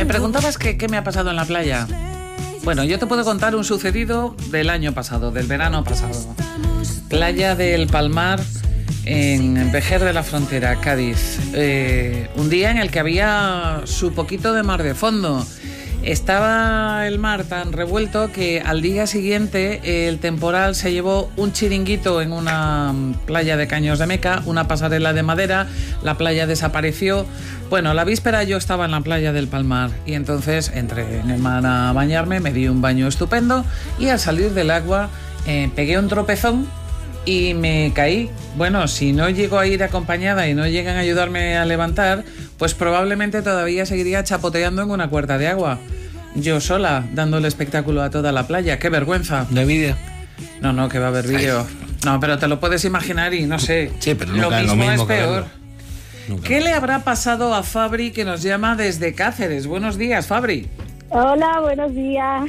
Me preguntabas qué me ha pasado en la playa. Bueno, yo te puedo contar un sucedido del año pasado, del verano pasado. Playa del Palmar, en Vejer de la Frontera, Cádiz. Un día en el que había su poquito de mar de fondo. Estaba el mar tan revuelto que al día siguiente el temporal se llevó un chiringuito en una playa de Caños de Meca, una pasarela de madera, la playa desapareció. Bueno, la víspera yo estaba en la playa del Palmar y entonces entré en el mar a bañarme, me di un baño estupendo y al salir del agua pegué un tropezón y me caí. Bueno, si no llego a ir acompañada y no llegan a ayudarme a levantar, pues probablemente todavía seguiría chapoteando en una cuerda de agua. Yo sola, dando el espectáculo a toda la playa. ¡Qué vergüenza! ¿De vídeo? No, que va a haber vídeo. No, pero te lo puedes imaginar y no sé. Sí, pero lo mismo es peor. ¿Qué le habrá pasado a Fabri, que nos llama desde Cáceres? Buenos días, Fabri. Hola, buenos días.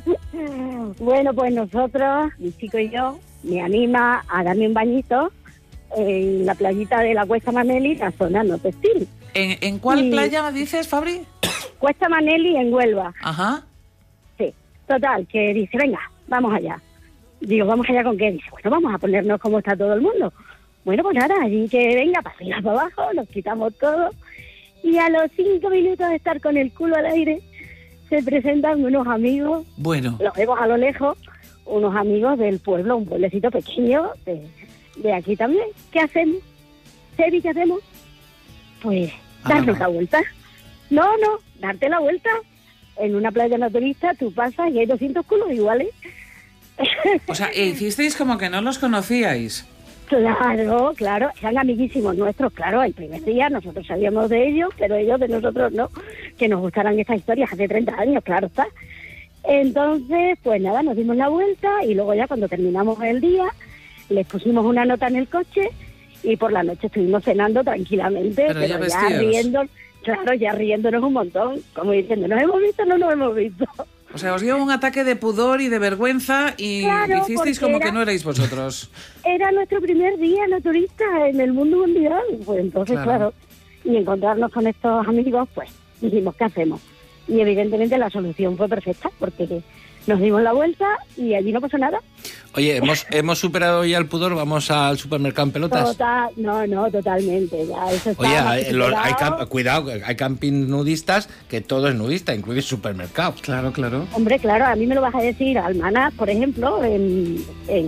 Bueno, pues nosotros, mi chico y yo, me anima a darme un bañito en la playita de la Cuesta Maneli, la zona no textil. ¿En cuál playa me dices, Fabri? Cuesta Maneli, en Huelva. Ajá. Sí, total, que dice, venga, vamos allá. Digo, ¿vamos allá con qué? Dice, bueno, vamos a ponernos como está todo el mundo. Bueno, pues nada, allí que venga, para arriba, para abajo, nos quitamos todo. Y a los 5 minutos de estar con el culo al aire, se presentan unos amigos. Bueno. Los vemos a lo lejos, unos amigos del pueblo, un pueblecito pequeño de aquí también. ¿Qué hacemos? Sebi, ¿qué hacemos? Pues darnos la vuelta. No, darte la vuelta. En una playa naturista tú pasas y hay 200 culos iguales. O sea, hicisteis como que no los conocíais. Claro, eran amiguísimos nuestros, claro, el primer día nosotros sabíamos de ellos, pero ellos de nosotros no, que nos gustaran estas historias hace 30 años, claro está. Entonces, pues nada, nos dimos la vuelta y luego ya cuando terminamos el día, les pusimos una nota en el coche y por la noche estuvimos cenando tranquilamente, pero ya riendo, claro, ya riéndonos un montón, como diciendo, ¿nos hemos visto o no nos hemos visto? O sea, os dio un ataque de pudor y de vergüenza y hicisteis como que no erais vosotros. Era nuestro primer día naturista en el mundo mundial, pues entonces, claro, y encontrarnos con estos amigos, pues dijimos, ¿qué hacemos? Y evidentemente la solución fue perfecta, porque nos dimos la vuelta y allí no pasó nada. Oye, ¿hemos superado ya el pudor? ¿Vamos al supermercado en pelotas? No, totalmente. Ya, eso está. Oye, cuidado, hay camping nudistas que todo es nudista, incluye supermercados. Claro. Hombre, claro, a mí me lo vas a decir, Almaná, por ejemplo, en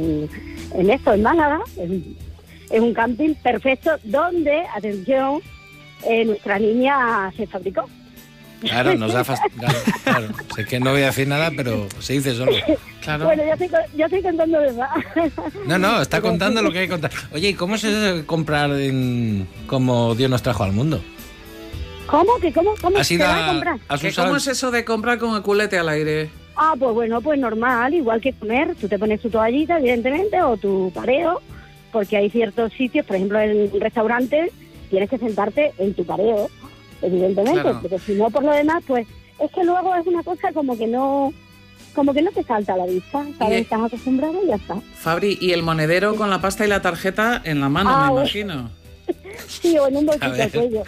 Málaga, es un camping perfecto donde, atención, nuestra niña se fabricó. Claro, nos da claro. Sé que no voy a decir nada, pero se dice solo. Claro. Bueno, yo estoy contando de más. No, está contando lo que hay que contar. Oye, ¿y cómo es eso de comprar como Dios nos trajo al mundo? ¿Cómo se va a comprar? ¿Cómo es eso de comprar con el culete al aire? Pues bueno, pues normal, igual que comer. Tú te pones tu toallita, evidentemente, o tu pareo, porque hay ciertos sitios, por ejemplo, en un restaurante, tienes que sentarte en tu pareo, evidentemente, porque si no, por lo demás, pues es que luego es una cosa como que no te salta a la vista, ¿sabes? Estás acostumbrado y ya está. Fabri, ¿y el monedero con la pasta y la tarjeta en la mano, me imagino? Sí, o en un bolsito de cuello.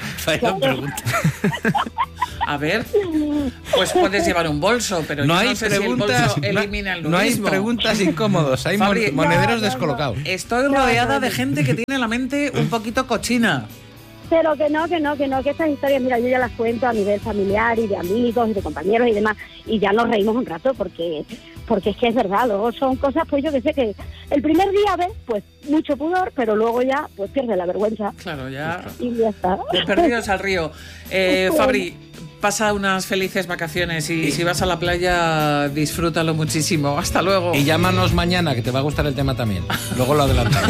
A ver, pues puedes llevar un bolso, pero no yo no sé si el bolso elimina el nudismo. No hay preguntas incómodos, hay Fabri, monederos descolocados. Estoy rodeada de gente que tiene la mente un poquito cochina. Pero que estas historias, mira, yo ya las cuento a nivel familiar y de amigos y de compañeros y demás, y ya nos reímos un rato porque es que es verdad, luego son cosas, pues yo que sé, que el primer día ves, pues mucho pudor, pero luego ya, pues pierde la vergüenza. Claro, ya. Y ya está. Perdidos al río. Fabri, pasa unas felices vacaciones y si vas a la playa, disfrútalo muchísimo. Hasta luego. Y llámanos mañana, que te va a gustar el tema también. Luego lo adelantamos.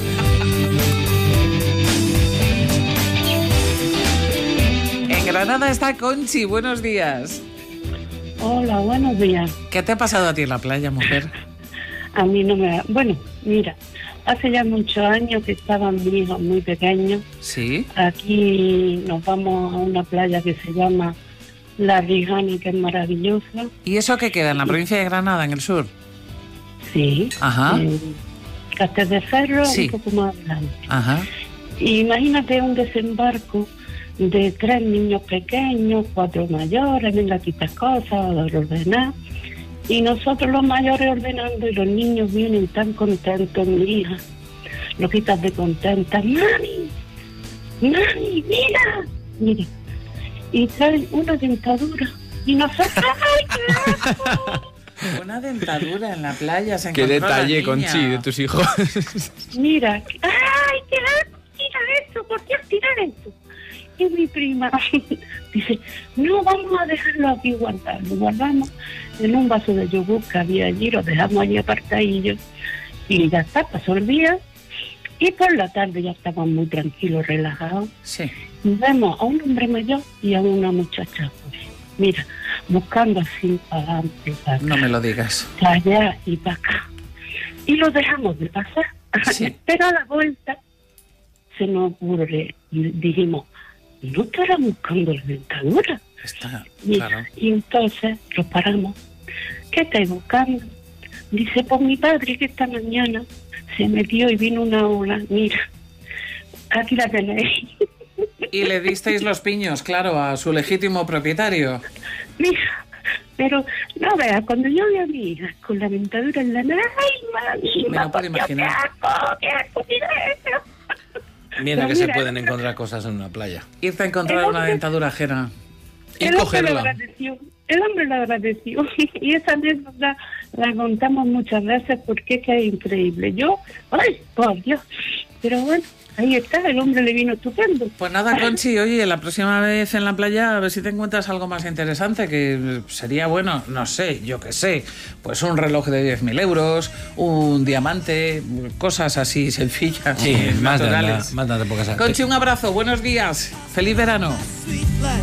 En Granada está Conchi, buenos días. Hola, buenos días. ¿Qué te ha pasado a ti en la playa, mujer? A mí no me... Bueno, mira, hace ya muchos años que estaban mis hijos muy pequeños. Sí. Aquí nos vamos a una playa que se llama La Rijana, que es maravillosa. ¿Y eso qué queda? ¿En la provincia de Granada, en el sur? Sí. Ajá. Castel de Ferro, sí. Un poco más adelante. Ajá. Y imagínate un desembarco de 3 niños pequeños, 4 mayores, venga, quita cosas, ordenar. Y nosotros los mayores ordenando y los niños vienen tan contentos, mi hija, loquitas de contentas. ¡Mami! ¡Mami, mira! Mire, y traen una dentadura. Y nosotros, ¡ay, qué asco! Una dentadura en la playa. Se Qué encontró la detalle, niña. Conchi, de tus hijos. Mira, ¡ay, qué asco! Tira esto, ¿por qué tirar esto? Y mi prima dice, no, vamos a dejarlo aquí guardado. Lo guardamos en un vaso de yogur que había allí, lo dejamos allí apartadillo. Y ya está, pasó el día. Y por la tarde ya estábamos muy tranquilos, relajados. Sí. Y vemos a un hombre mayor y a una muchacha joven. Mira, buscando así para adelante, para acá, No me lo digas. para allá y para acá. Y lo dejamos de pasar. Sí. Pero a la vuelta se nos ocurre, y dijimos, ¿no estarán buscando la dentadura? Está, Y, claro. y entonces lo paramos. ¿Qué estáis buscando? Dice, pues mi padre que esta mañana se metió y vino una ola. Mira, aquí la tenéis. Y le disteis los piños, claro, a su legítimo propietario. Mira, pero no veas, cuando yo vi a mi hija con la dentadura en la nariz, ¡ay, mami! Me lo puedo imaginar. ¡Qué asco, mira eso! Mira Pero que se mira, pueden encontrar cosas en una playa. Irte a encontrar una dentadura ajena. Y El hombre cogerla. lo agradeció. El hombre lo agradeció. Y esa anécdota la contamos muchas veces porque es que es increíble. Yo, ¡ay, por Dios! Pero bueno, ahí está, el hombre le vino estupendo. Pues nada, Conchi, oye, la próxima vez en la playa a ver si te encuentras algo más interesante, que sería bueno, no sé, yo qué sé, pues un reloj de 10.000 euros, un diamante, cosas así sencillas, Sí, más de naturales. pocas. Conchi, un abrazo, buenos días, feliz verano.